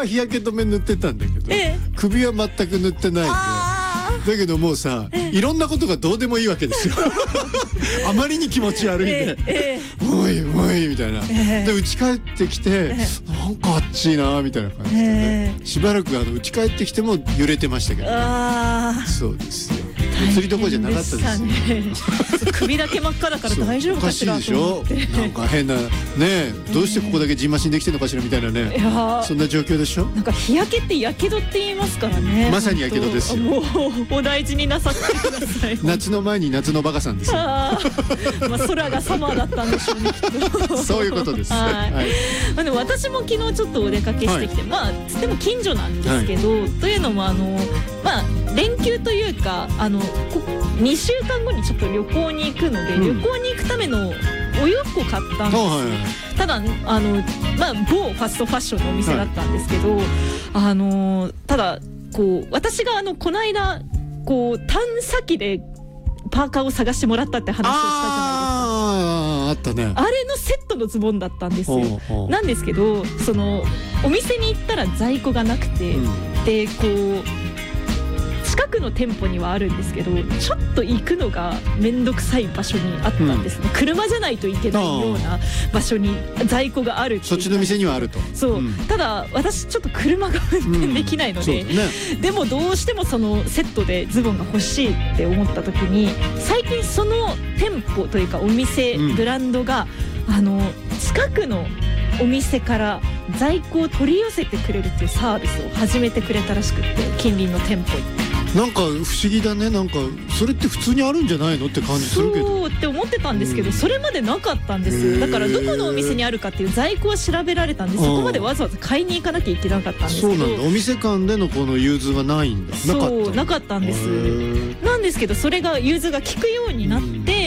は日焼け止め塗ってたんだけど、首は全く塗ってないんで、だけどもうさ、いろんなことがどうでもいいわけですよあまりに気持ち悪いんで、おいおいみたいな、で家帰ってきて、なんか暑いなみたいな感じでね、しばらく家帰ってきても揺れてましたけど、そうですよ、釣りどころじゃなかったですよ首だけ真っ赤だから大丈夫かしらと思って、 なんか変なね、どうしてここだけジンマシンできてるのかしらみたいなね、そんな状況でしょ。 なんか日焼けってやけどって言いますからね。 まさにやけどですよ。 もうお大事になさってください夏の前に夏のバカさんですよ。 まあ空がサマーだったんでしょうねきっとそういうことです。 でも私も昨日ちょっとお出かけしてきて、まあつっても近所なんですけど、というのもまあ連休というか2週間後にちょっと旅行に行くので、旅行に行くためのお洋服を買ったんですよ。ただまあ某ファストファッションのお店だったんですけど、ただ私がこの間探査機でパーカーを探してもらったって話をしたじゃないですか。 あったね。 あれのセットのズボンだったんですよ。なんですけど、お店に行ったら在庫がなくて、で近くの店舗にはあるんですけど、ちょっと行くのが面倒くさい場所にあったんですね、車じゃないといけないような場所に在庫があるっていう。 そっちの店にはあると。 そう、ただ私ちょっと車が運転できないので、でもどうしてもそのセットでズボンが欲しいって思った時に、最近その店舗というかお店、ブランドが近くのお店から在庫を取り寄せてくれるっていうサービスを始めてくれたらしくって、近隣の店舗に。 なんか不思議だね。なんかそれって普通にあるんじゃないのって感じするけど。 そうって思ってたんですけど、それまでなかったんですよ。だからどこのお店にあるかっていう在庫は調べられたんで、そこまでわざわざ買いに行かなきゃいけなかったんですけど。 そうなんだ。お店間でのこの融通がないんだ。 なかったんです。なんですけど、それが融通が利くようになって、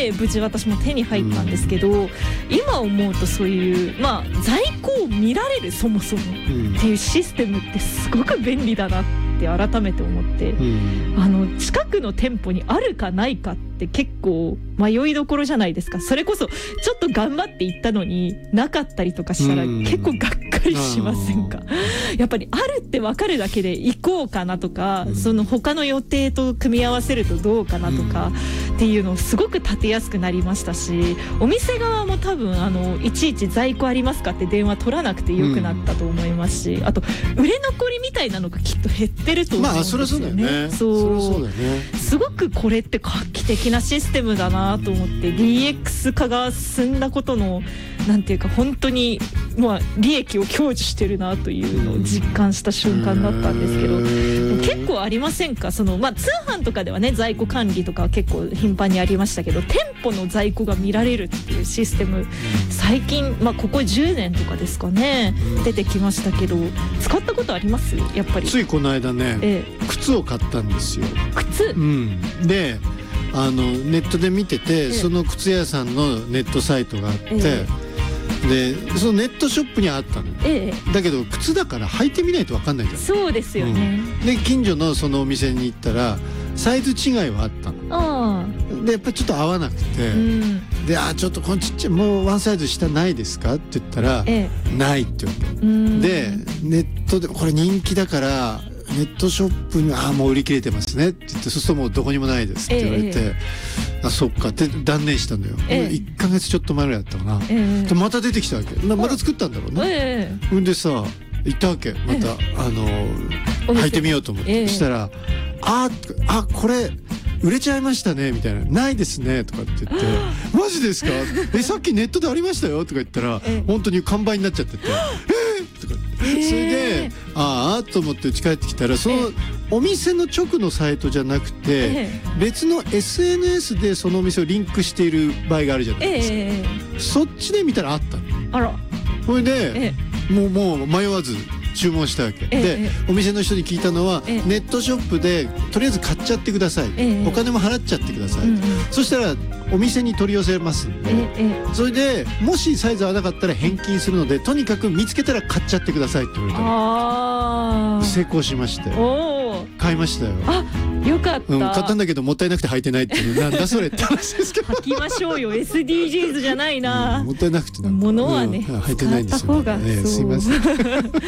無事私も手に入ったんですけど、今思うとそういう在庫を見られるそもそもっていうシステムってすごく便利だなって改めて思って、近くの店舗にあるかないかって結構迷いどころじゃないですか。それこそちょっと頑張って行ったのになかったりとかしたら結構がっかりしませんか。やっぱりあるって分かるだけで行こうかなとか、その他の予定と組み合わせるとどうかなとかっていうのをすごく立てやすくなりましたし、お店側も多分いちいち在庫ありますかって電話取らなくてよくなったと思いますし、あと売れ残りみたいなのがきっと減ってると思うんですよね。 そりゃそうだよね。そうだよね。 すごくこれって画期的なシステムだなと思って、 DX 化が進んだことのなんていうか、本当に利益を享受してるなというのを実感した瞬間だったんですけど、結構ありませんか。通販とかではね、在庫管理とか結構頻繁にありましたけど、店舗の在庫が見られるっていうシステム、最近ここ10年とかですかね、出てきましたけど、使ったことあります？やっぱりついこの間ね、靴を買ったんですよ。 靴？ でネットで見てて、その靴屋さんのネットサイトがあって、でそのネットショップにあったの、だけど靴だから履いてみないと分かんないじゃん。 そうですよね、 で近所のそのお店に行ったらサイズ違いはあったの。でやっぱりちょっと合わなくて、でちょっとこのちっちゃいもうワンサイズ下ないですかって言ったら、ないって言われて、でネットでこれ人気だからネットショップにもう売り切れてますねって言って、そうするともうどこにもないですって言われて、そっかって断念したのよ。1ヶ月ちょっと前ぐらいだったかな。でまた出てきたわけ。また作ったんだろうね。でさ行ったわけ。また履いてみようと思って、そしたらこれ売れちゃいましたねみたいな、ないですねとかって言ってマジですかさっきネットでありましたよとか言ったら、本当に完売になっちゃってて、とかそれでと思って家帰ってきたら、そのお店の直のサイトじゃなくて、別の SNS でそのお店をリンクしている場合があるじゃないですか。そっちで見たらあったの。それでもう迷わず注文したわけ、でお店の人に聞いたのは、ネットショップでとりあえず買っちゃってください、お金も払っちゃってください、そしたらお店に取り寄せますんで、それでもしサイズ合わなかったら返金するので、とにかく見つけたら買っちゃってくださいって言われたの。成功しまして、買いましたよ。 よかった、 買ったんだけどもったいなくて履いてないっていう、なんだそれって話ですけど。 履きましょうよ、 SDGs じゃないな、 もったいなくて物はね履いてないんですよね。すいません